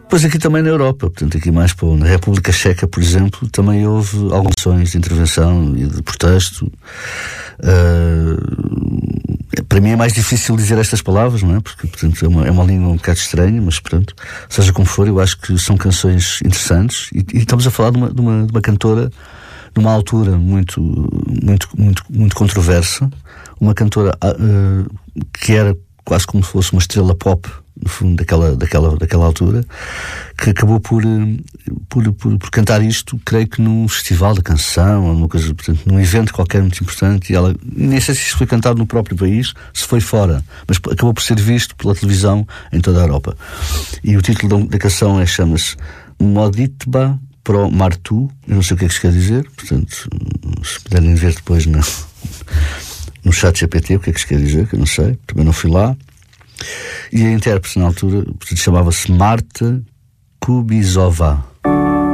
Pois aqui também na Europa, portanto aqui mais na República Checa, por exemplo, também houve algumas ações de intervenção e de protesto. Para mim é mais difícil dizer estas palavras, não é? Porque, portanto, é uma língua um bocado estranha, mas pronto, seja como for, eu acho que são canções interessantes e estamos a falar de uma cantora numa altura muito controversa, uma cantora que era quase como se fosse uma estrela pop, no fundo, daquela altura, que acabou por cantar isto, creio que num festival da canção, ou numa coisa, portanto, num evento qualquer muito importante, e ela, nem sei se isso foi cantado no próprio país, se foi fora, mas acabou por ser visto pela televisão em toda a Europa. E o título da canção chama-se Modlitba pro Martu, eu não sei o que é que isto quer dizer, portanto, se puderem ver depois no chat GPT o que é que isto quer dizer, que eu não sei, também não fui lá. E a intérprete na altura, portanto, chamava-se Marta Kubizova.